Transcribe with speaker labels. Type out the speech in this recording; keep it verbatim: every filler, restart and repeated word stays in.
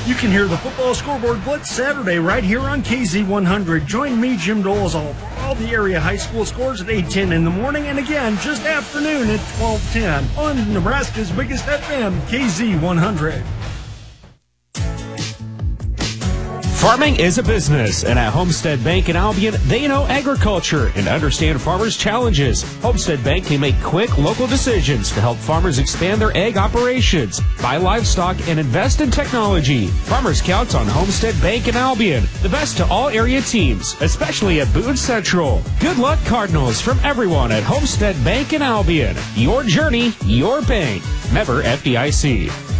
Speaker 1: You can hear the Football Scoreboard Blitz Saturday right here on K Z one hundred. Join me, Jim Dolezal, for all the area high school scores at eight ten in the morning and again just afternoon at twelve ten on Nebraska's biggest F M, K Z one hundred.
Speaker 2: Farming is a business, and at Homestead Bank in Albion, they know agriculture and understand farmers' challenges. Homestead Bank can make quick local decisions to help farmers expand their ag operations, buy livestock, and invest in technology. Farmers count on Homestead Bank in Albion, the best to all area teams, especially at Boone Central. Good luck, Cardinals, from everyone at Homestead Bank in Albion. Your journey, your bank. Member F D I C.